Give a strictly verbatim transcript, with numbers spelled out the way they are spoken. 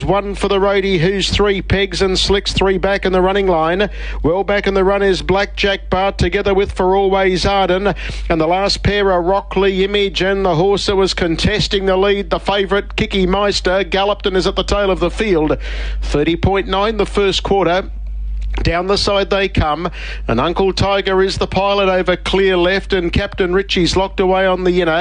One for the roadie, who's three pegs, and Slicks three back in the running line. Well back in the run is Blackjack Bart together with For Always Arden, and the last pair are Rockley Image, and the horse that was contesting the lead, the favourite Kiki Meister, galloped and is at the tail of the field. thirty point nine the first quarter. Down the side they come, and Uncle Tiger is the pilot over clear left, and Captain Richie's locked away on the inner.